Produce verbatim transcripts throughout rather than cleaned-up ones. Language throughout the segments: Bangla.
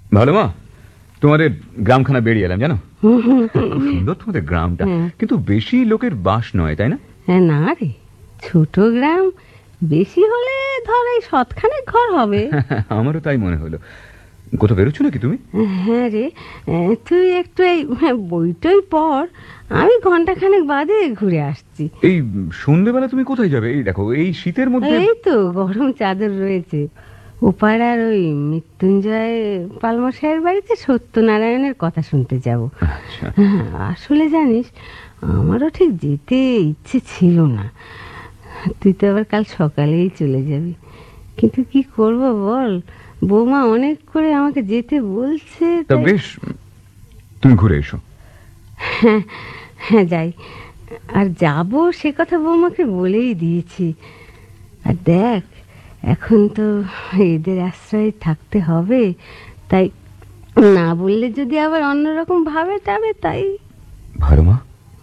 ভালো মা, তোমাদের গ্রামখানা বেরিয়ে এলাম জানো। সুন্দর তোমাদের গ্রামটা, কিন্তু বেশি লোকের বাস নয়, তাই না? না রে, ছোট গ্রাম, বেশি হলে ধর এই শতখানেক ঘর হবে। আমারও তাই মনে হলো। কোথাও বেরোচ্ছ নাকি তুমি? হ্যাঁ রে, তুই একটু এই বইটই পর, আমি ঘন্টাখানেক বাদে ঘুরে আসছি। এই সন্ধ্যেবেলা তুমি কোথায় যাবে? এই দেখো, এই শীতের মধ্যে। এই তো গরম চাদর রয়েছে, ওপাড়ার ওই মৃত্যুঞ্জয় পালমশাইয়ের বাড়িতে সত্যনারায়ণের কথা শুনতে যাব। আসলে জানিস, আমারও ঠিক যেতে ইচ্ছে ছিল না। তুই তো আবার কাল সকালেই চলে যাবি, কিন্তু কি করব বল, বৌমা অনেক করে আমাকে যেতে বলছে। তা বেশ, তুমি ঘুরে এসো। হ্যাঁ হ্যাঁ যাই, আর যাব সে কথা বৌমাকে বলেই দিয়েছি। আর দেখ, এখন তো এদের আশ্রয়ে থাকতে হবে, তাই না বললে যদি আবার অন্যরকম ভাবে টাবে, তাই। ভালো মা,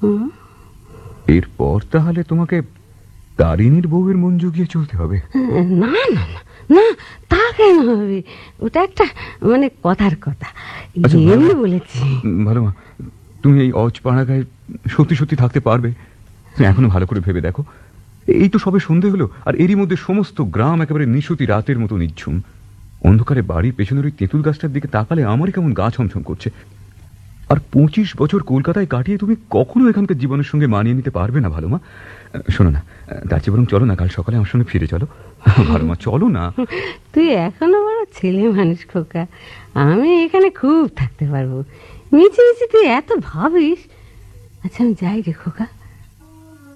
এরপর তাহলে তোমাকে তারিণীর বউয়ের মন জুগিয়ে চলতে হবে? না না না না, তা কেন হবে? ওটা একটা মানে কথার কথা, এমনি বলেছি। ভালো মা, তুমি এই অজপাড়া গায়ে সত্যি সত্যি থাকতে পারবে? এখনো ভালো করে ভেবে দেখো। এই তো সবে সন্ধে হলো, আর এরই মধ্যে সমস্ত গ্রাম একেবারে নিশুতি রাতের মতো নিঝুম। অন্ধকারে বাড়ির পেছনের ওই তেঁতুল গাছটার দিকে তাকালে আমারই কেমন গা ছমছম করছে। আর পঁচিশ বছর কলকাতায় কাটিয়ে তুমি কখনো এখানকার জীবনের সঙ্গে মানিয়ে নিতে পারবে না ভালো মা। শোনো না, তার চেয়ে বরং চলো না, কাল সকালে আমার সঙ্গে ফিরে চলো। ভালো মা, চলো না। তুই এখনো বড় ছেলে মানুষ খোকা, আমি এখানে খুব থাকতে পারবো। মিছি মিছি তুই এত ভাবিস। আচ্ছা আমি যাই রে খোকা।